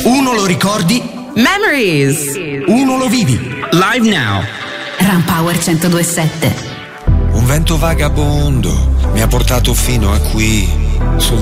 Uno lo ricordi, Memories. uno lo vivi. Live now. Ram Power 102.7. Un vento vagabondo mi ha portato fino a qui, sul